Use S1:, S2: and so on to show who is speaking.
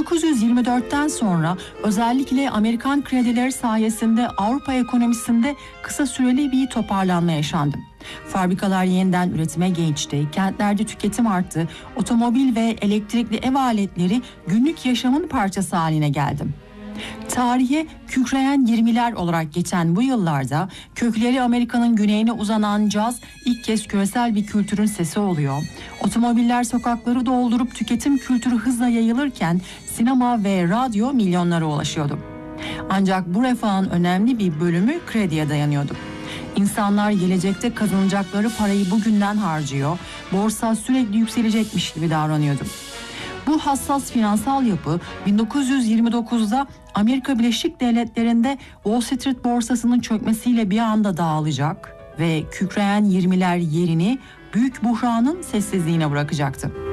S1: 1924'ten sonra özellikle Amerikan kredileri sayesinde Avrupa ekonomisinde kısa süreli bir toparlanma yaşandı. Fabrikalar yeniden üretime geçti, kentlerde tüketim arttı, otomobil ve elektrikli ev aletleri günlük yaşamın parçası haline geldi. Tarihe kükreyen 20'ler olarak geçen bu yıllarda kökleri Amerika'nın güneyine uzanan caz ilk kez küresel bir kültürün sesi oluyor. Otomobiller sokakları doldurup tüketim kültürü hızla yayılırken sinema ve radyo milyonlara ulaşıyordu. Ancak bu refahın önemli bir bölümü krediye dayanıyordu. İnsanlar gelecekte kazanacakları parayı bugünden harcıyor, borsa sürekli yükselecekmiş gibi davranıyordu. Bu hassas finansal yapı 1929'da Amerika Birleşik Devletleri'nde Wall Street borsasının çökmesiyle bir anda dağılacak ve kükreyen 20'ler yerini büyük buhranın sessizliğine bırakacaktı.